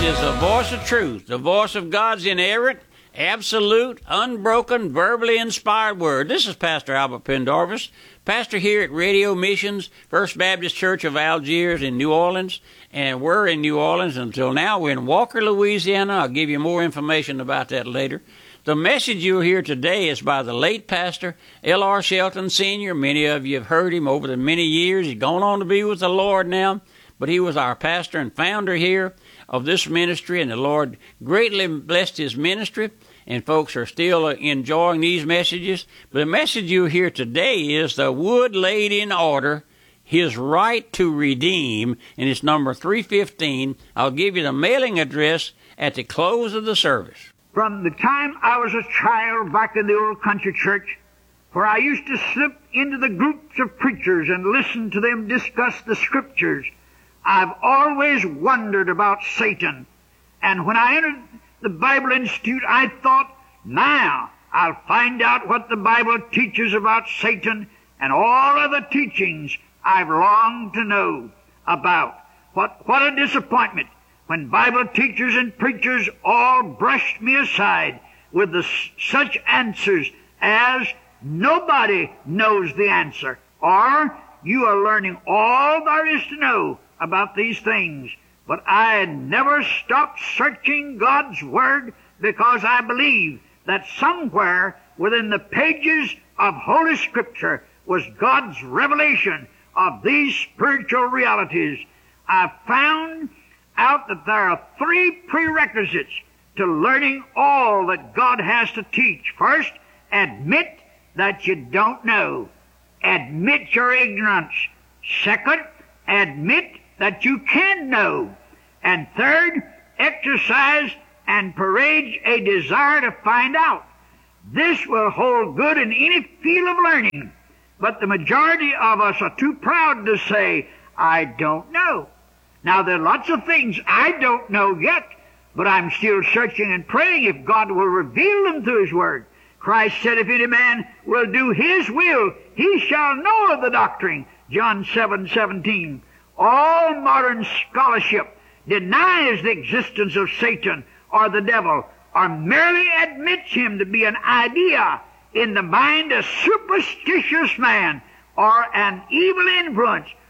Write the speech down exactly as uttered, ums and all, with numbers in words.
is the voice of truth, the voice of God's inerrant, absolute, unbroken, verbally inspired word. This is Pastor Albert Pendarvis, pastor here at Radio Missions, First Baptist Church of Algiers in New Orleans, and we're in New Orleans until now. We're in Walker, Louisiana. I'll give you more information about that later. The message you'll hear today is by the late pastor, L R Shelton Senior Many of you have heard him over the many years. He's gone on to be with the Lord now, but he was our pastor and founder here of this ministry, and the Lord greatly blessed his ministry, and folks are still enjoying these messages. But the message you'll hear today is the wood laid in order, his right to redeem, and it's number three fifteen. I'll give you the mailing address at the close of the service. From the time I was a child back in the old country church, where I used to slip into the groups of preachers and listen to them discuss the Scriptures, I've always wondered about Satan. And when I entered the Bible Institute, I thought, now I'll find out what the Bible teaches about Satan and all other teachings I've longed to know about. What, what a disappointment when Bible teachers and preachers all brushed me aside with the, such answers as, nobody knows the answer, or you are learning all there is to know about these things. But I had never stopped searching God's Word, because I believe that somewhere within the pages of Holy Scripture was God's revelation of these spiritual realities. I found out that there are three prerequisites to learning all that God has to teach. First, admit that you don't know. Admit your ignorance. Second, admit that you can know. And third, exercise and parade a desire to find out. This will hold good in any field of learning, but the majority of us are too proud to say, I don't know. Now, there are lots of things I don't know yet, but I'm still searching and praying if God will reveal them through His Word. Christ said, if any man will do His will, he shall know of the doctrine. John seven seventeen. All modern scholarship denies the existence of Satan or the devil, or merely admits him to be an idea in the mind of a superstitious man or an evil influence